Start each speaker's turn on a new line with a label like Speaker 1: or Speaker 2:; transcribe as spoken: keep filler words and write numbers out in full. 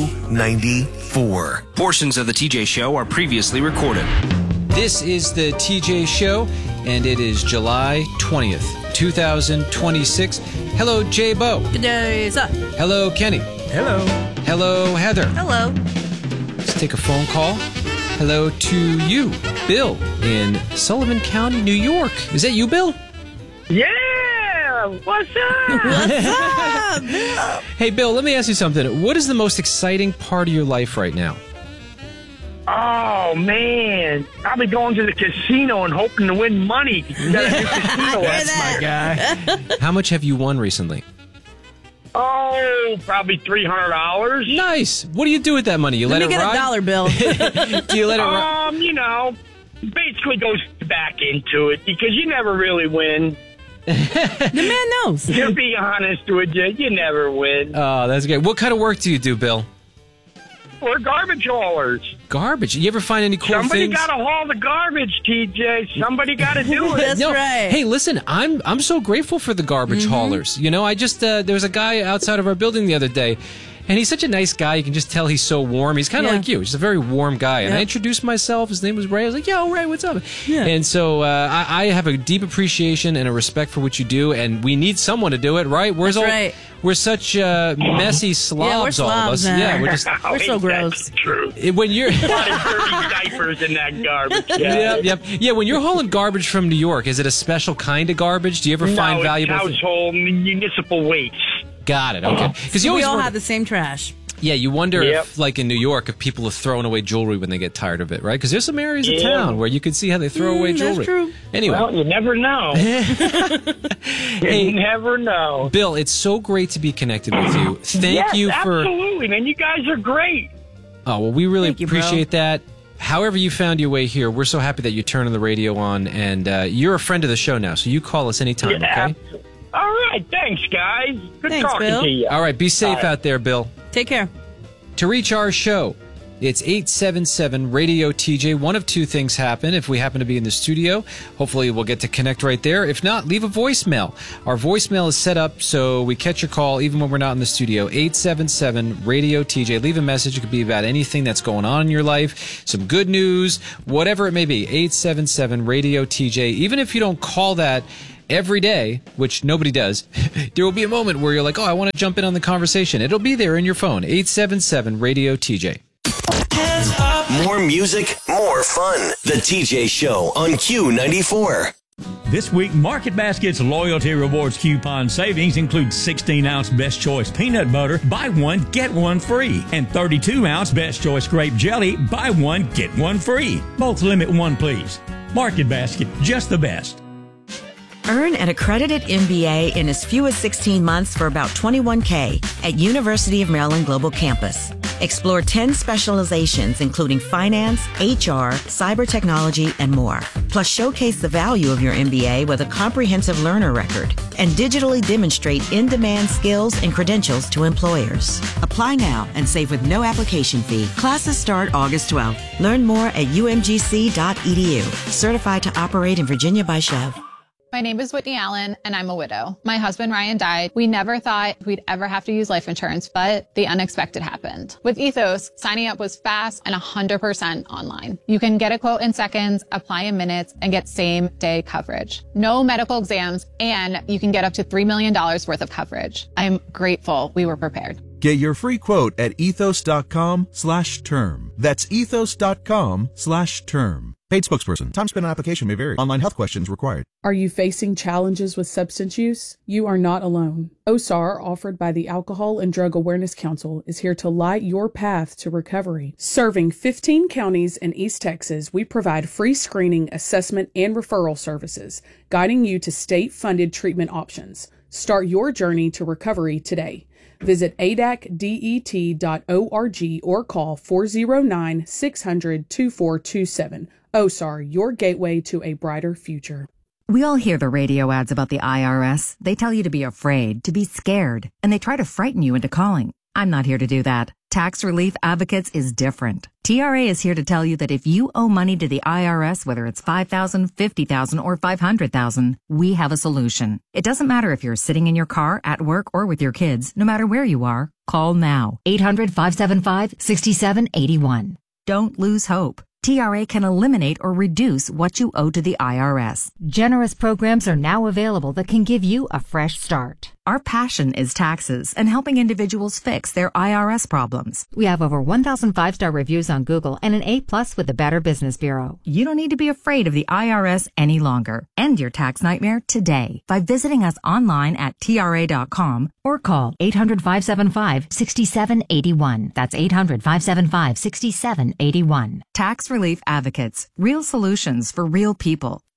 Speaker 1: ninety-four.
Speaker 2: Portions of the T J Show are previously recorded.
Speaker 3: This is the T J Show, and it is July twentieth, twenty twenty-six. Hello, Jay Bo.
Speaker 4: Good day, sir.
Speaker 3: Hello, Kenny.
Speaker 5: Hello.
Speaker 3: Hello, Heather.
Speaker 4: Hello.
Speaker 3: Let's take a phone call. Hello to you, Bill, in Sullivan County, New York. Is that you, Bill?
Speaker 5: Yeah! What's up?
Speaker 4: What's up, Bill?
Speaker 3: Hey, Bill, let me ask you something. What is the most exciting part of your life right now?
Speaker 5: Oh, man. I'll be going to the casino and hoping to win money. You got a new casino.
Speaker 4: That's my
Speaker 5: guy.
Speaker 3: How much have you won recently?
Speaker 5: Oh, probably three hundred dollars.
Speaker 3: Nice. What do you do with that money? You
Speaker 4: Let
Speaker 3: let,
Speaker 4: me
Speaker 3: it
Speaker 4: get
Speaker 3: ride?
Speaker 4: a dollar, Bill.
Speaker 3: Do you let it ride?
Speaker 5: Um, you know, basically goes back into it because you never really win.
Speaker 4: The man knows.
Speaker 5: To be honest with you, you never win.
Speaker 3: Oh, that's great. What kind of work do you do, Bill?
Speaker 5: We're garbage haulers.
Speaker 3: Garbage. You ever find any cool
Speaker 5: Somebody
Speaker 3: things?
Speaker 5: got to haul the garbage, T J. Somebody got to do it.
Speaker 4: That's
Speaker 3: No.
Speaker 4: right.
Speaker 3: Hey, listen, I'm I'm so grateful for the garbage
Speaker 4: Mm-hmm.
Speaker 3: haulers. You know, I just uh, there was a guy outside of our building the other day, and he's such a nice guy. You can just tell he's so warm. He's kind of
Speaker 4: Yeah.
Speaker 3: like you. He's a very warm guy. And I
Speaker 4: Yep.
Speaker 3: introduced myself. His name was Ray. I was like, "Yo, Ray, what's up?"
Speaker 4: Yeah.
Speaker 3: And so uh, I, I have a deep appreciation and a respect for what you do, and we need someone to do it, right? We're
Speaker 4: That's
Speaker 3: all,
Speaker 4: right.
Speaker 3: We're such uh, messy slobs,
Speaker 4: we're
Speaker 3: all of
Speaker 4: slobs,
Speaker 3: us.
Speaker 4: man.
Speaker 3: Yeah, we're just
Speaker 4: We're so
Speaker 5: Ain't that
Speaker 4: gross.
Speaker 5: the truth.
Speaker 3: it- when you're.
Speaker 5: A lot of dirty diapers in that garbage. Yeah.
Speaker 3: Yep, yep. Yeah, when you're hauling garbage from New York, is it a special kind of garbage? Do you ever
Speaker 5: No,
Speaker 3: find
Speaker 5: it's
Speaker 3: valuable? thi-
Speaker 5: household municipal waste.
Speaker 3: Got it. Okay. Because you
Speaker 4: We
Speaker 3: always
Speaker 4: all
Speaker 3: wonder-
Speaker 4: have the same trash.
Speaker 3: yeah, you wonder
Speaker 5: Yep.
Speaker 3: if, like in New York, if people are throwing away jewelry when they get tired of it, right? Because there's some areas of
Speaker 5: Yeah.
Speaker 3: town where you can see how they throw away
Speaker 4: Mm,
Speaker 3: jewelry.
Speaker 4: that's true.
Speaker 3: Anyway,
Speaker 5: Well, you never know.
Speaker 3: Hey.
Speaker 5: You never know.
Speaker 3: Bill, it's so great to be connected with you. Thank
Speaker 5: yes,
Speaker 3: you for.
Speaker 5: absolutely, man. You guys are great.
Speaker 3: Oh well, we really
Speaker 4: Thank you, bro.
Speaker 3: appreciate that. However you found your way here, we're so happy that you turning the radio on, and uh, you're a friend of the show now, so you call us anytime,
Speaker 5: Yeah,
Speaker 3: okay?
Speaker 5: abso- All right, thanks, guys. Good
Speaker 4: Thanks,
Speaker 5: talking
Speaker 4: Bill.
Speaker 5: to you.
Speaker 3: All right, be safe
Speaker 5: All right.
Speaker 3: out there, Bill.
Speaker 4: Take care.
Speaker 3: To reach our show, it's eight seven seven radio T J. One of two things happen if we happen to be in the studio. Hopefully we'll get to connect right there. If not, leave a voicemail. Our voicemail is set up so we catch your call even when we're not in the studio. eight seven seven radio T J. Leave a message. It could be about anything that's going on in your life, some good news, whatever it may be. eight seven seven radio T J. Even if you don't call that every day, which nobody does, there will be a moment where you're like, oh, I want to jump in on the conversation. It'll be there in your phone. eight seven seven radio T J.
Speaker 1: More music, more fun. The T J Show on Q ninety-four.
Speaker 6: This week, Market Basket's Loyalty Rewards coupon savings include sixteen ounce Best Choice peanut butter, buy one, get one free, and thirty-two ounce Best Choice grape jelly, buy one, get one free. Both limit one, please. Market Basket, just the best.
Speaker 7: Earn an accredited M B A in as few as sixteen months for about twenty-one K at University of Maryland Global Campus. Explore ten specializations including finance, H R, cyber technology, and more. Plus showcase the value of your M B A with a comprehensive learner record and digitally demonstrate in-demand skills and credentials to employers. Apply now and save with no application fee. Classes start August twelfth. Learn more at U M G C dot E D U. Certified to operate in Virginia by Chev.
Speaker 8: My name is Whitney Allen, and I'm a widow. My husband, Ryan, died. We never thought we'd ever have to use life insurance, but the unexpected happened. With Ethos, signing up was fast and one hundred percent online. You can get a quote in seconds, apply in minutes, and get same-day coverage. No medical exams, and you can get up to three million dollars worth of coverage. I'm grateful we were prepared.
Speaker 9: Get your free quote at ethos.com slash term. That's ethos.com slash term. Paid spokesperson. Time spent on application may vary. Online health questions required.
Speaker 10: Are you facing challenges with substance use? You are not alone. O S A R, offered by the Alcohol and Drug Awareness Council, is here to light your path to recovery. Serving fifteen counties in East Texas, we provide free screening, assessment, and referral services, guiding you to state-funded treatment options. Start your journey to recovery today. Visit A D A C D E T dot org or call four oh nine, six hundred, two four two seven. O S A R, your gateway to a brighter future.
Speaker 11: We all hear the radio ads about the I R S. They tell you to be afraid, to be scared, and they try to frighten you into calling. I'm not here to do that. Tax Relief Advocates is different. T R A is here to tell you that if you owe money to the I R S, whether it's five thousand dollars, fifty thousand dollars, or five hundred thousand dollars, we have a solution. It doesn't matter if you're sitting in your car, at work, or with your kids. No matter where you are, call now. eight hundred, five seven five, six seven eight one. Don't lose hope. T R A can eliminate or reduce what you owe to the I R S.
Speaker 12: Generous programs are now available that can give you a fresh start.
Speaker 11: Our passion is taxes and helping individuals fix their I R S problems.
Speaker 12: We have over one thousand five-star reviews on Google and an A plus with the Better Business Bureau.
Speaker 11: You don't need to be afraid of the I R S any longer. End your tax nightmare today by visiting us online at T R A dot com
Speaker 12: or call eight hundred, five seven five, six seven eight one. That's eight hundred, five seven five, six seven eight one.
Speaker 11: Tax Relief Advocates. Real solutions for real people.